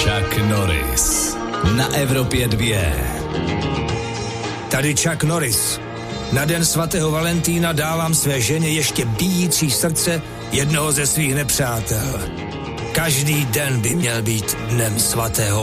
Chuck Norris na Evropě 2. Tady Chuck Norris. Na den svatého Valentína dávám své ženě ještě bijící srdce jednoho ze svých nepřátel. Každý den by měl být dnem svatého